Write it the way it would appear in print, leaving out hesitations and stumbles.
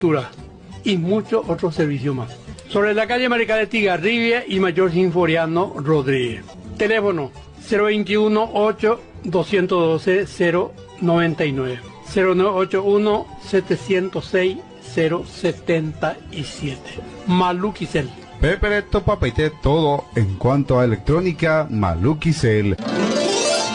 y muchos otros servicios más. Sobre la calle Maricá Tigarribia y Mayor Sinforiano Rodríguez. Teléfono 021-8-212-099. 0981-706-077. Maluquicel. Pepereto Papaité, todo en cuanto a electrónica, Maluquicel.